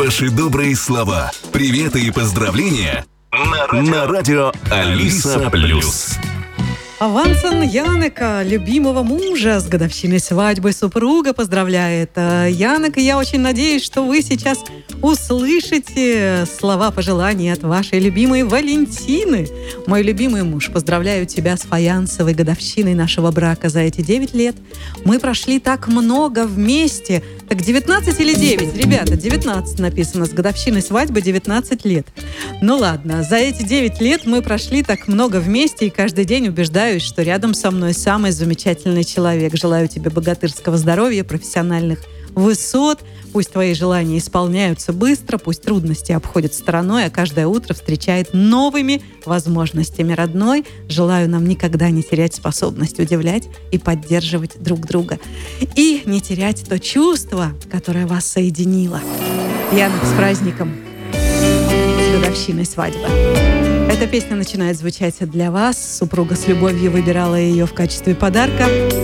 Ваши добрые слова, приветы и поздравления на радио Алиса Плюс. Авансом Янека, любимого мужа, с годовщиной свадьбы супруга поздравляет. Янек, я очень надеюсь, что вы сейчас услышите слова пожеланий от вашей любимой Валентины. Мой любимый муж, поздравляю тебя с фаянсовой годовщиной нашего брака за эти 9 лет. Мы прошли так много вместе. Так 19 или 9? Ребята, 19 написано, с годовщиной свадьбы 19 лет. Ну ладно, за эти 9 лет мы прошли так много вместе, и каждый день убеждаюсь, что рядом со мной самый замечательный человек. Желаю тебе богатырского здоровья, профессиональных высот. Пусть твои желания исполняются быстро, пусть трудности обходят стороной, а каждое утро встречает новыми возможностями. Родной, желаю нам никогда не терять способность удивлять и поддерживать друг друга. И не терять то чувство, которое вас соединило. Янек, с праздником! С годовщиной свадьбы! Эта песня начинает звучать для вас. Супруга с любовью выбирала ее в качестве подарка.